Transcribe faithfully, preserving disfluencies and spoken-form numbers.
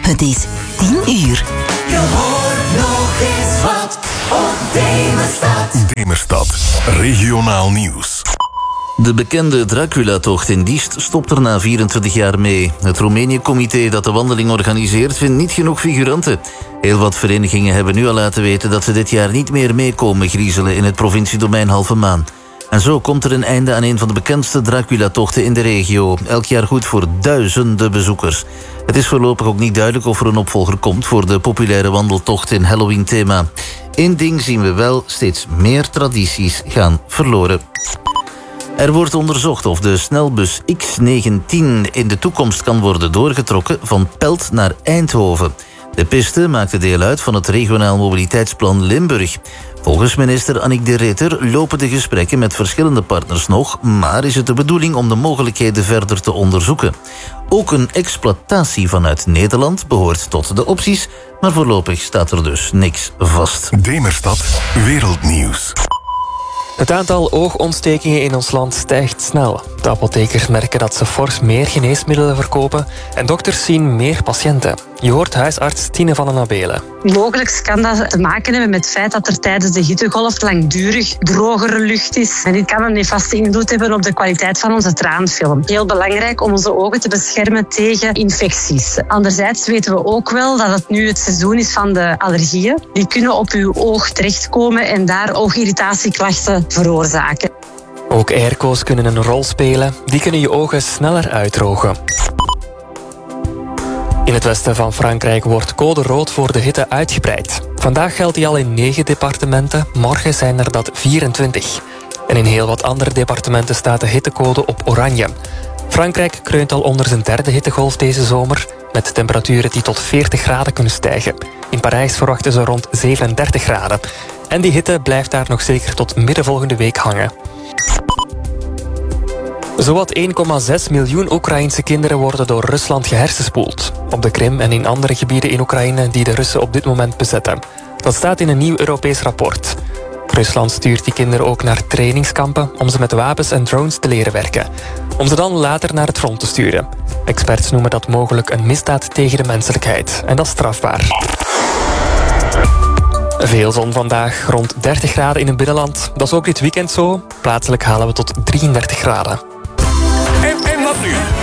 Het is tien uur. Je hoort nog eens wat op Demerstad. Demerstad, regionaal nieuws. De bekende Dracula-tocht in Diest stopt er na vierentwintig jaar mee. Het Roemenië-comité dat de wandeling organiseert vindt niet genoeg figuranten. Heel wat verenigingen hebben nu al laten weten dat ze dit jaar niet meer meekomen griezelen in het provinciedomein Halve Maan. En zo komt er een einde aan een van de bekendste Dracula-tochten in de regio. Elk jaar goed voor duizenden bezoekers. Het is voorlopig ook niet duidelijk of er een opvolger komt voor de populaire wandeltocht in Halloween-thema. Eén ding zien we wel, steeds meer tradities gaan verloren. Er wordt onderzocht of de snelbus X negentien in de toekomst kan worden doorgetrokken van Pelt naar Eindhoven. De piste maakte deel uit van het regionaal mobiliteitsplan Limburg. Volgens minister Annick de Ruyter lopen de gesprekken met verschillende partners nog, maar is het de bedoeling om de mogelijkheden verder te onderzoeken. Ook een exploitatie vanuit Nederland behoort tot de opties, maar voorlopig staat er dus niks vast. Demerstad, wereldnieuws. Het aantal oogontstekingen in ons land stijgt snel. De apothekers merken dat ze fors meer geneesmiddelen verkopen en dokters zien meer patiënten. Je hoort huisarts Tine van den Abelen. Mogelijk kan dat te maken hebben met het feit dat er tijdens de hittegolf langdurig drogere lucht is. En dit kan een nefaste invloed hebben op de kwaliteit van onze traanfilm. Heel belangrijk om onze ogen te beschermen tegen infecties. Anderzijds weten we ook wel dat het nu het seizoen is van de allergieën. Die kunnen op uw oog terechtkomen en daar oogirritatieklachten veroorzaken. Ook airco's kunnen een rol spelen. Die kunnen je ogen sneller uitdrogen. In het westen van Frankrijk wordt code rood voor de hitte uitgebreid. Vandaag geldt die al in negen departementen, morgen zijn er dat vierentwintig. En in heel wat andere departementen staat de hittegolf op oranje. Frankrijk kreunt al onder zijn derde hittegolf deze zomer, met temperaturen die tot veertig graden kunnen stijgen. In Parijs verwachten ze rond zevenendertig graden. En die hitte blijft daar nog zeker tot midden volgende week hangen. Zowat één komma zes miljoen Oekraïense kinderen worden door Rusland gehersenspoeld. Op de Krim en in andere gebieden in Oekraïne die de Russen op dit moment bezetten. Dat staat in een nieuw Europees rapport. Rusland stuurt die kinderen ook naar trainingskampen om ze met wapens en drones te leren werken. Om ze dan later naar het front te sturen. Experts noemen dat mogelijk een misdaad tegen de menselijkheid. En dat is strafbaar. Veel zon vandaag, rond dertig graden in het binnenland. Dat is ook dit weekend zo. Plaatselijk halen we tot drieëndertig graden.